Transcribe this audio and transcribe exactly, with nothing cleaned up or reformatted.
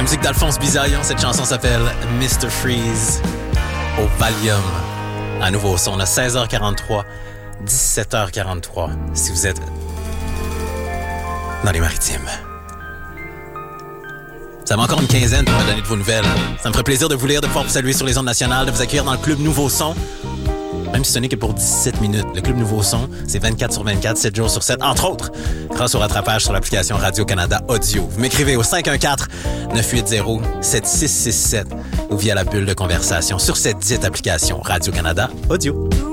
musique d'Alphonse Bizarion, cette chanson s'appelle mister Freeze au Valium. À nouveau son à seize heures quarante-trois, dix-sept heures quarante-trois, si vous êtes dans les Maritimes. Ça m'a encore une quinzaine pour me donner de vos nouvelles. Ça me ferait plaisir de vous lire, de pouvoir vous saluer sur les ondes nationales, de vous accueillir dans le Club Nouveau Son. Même si ce n'est que pour dix-sept minutes. Le Club Nouveau Son, c'est vingt-quatre sur vingt-quatre, sept jours sur sept, entre autres, grâce au rattrapage sur l'application Radio-Canada Audio. Vous m'écrivez au cinq un quatre, neuf huit zéro, sept six six sept ou via la bulle de conversation sur cette dite application Radio-Canada Audio.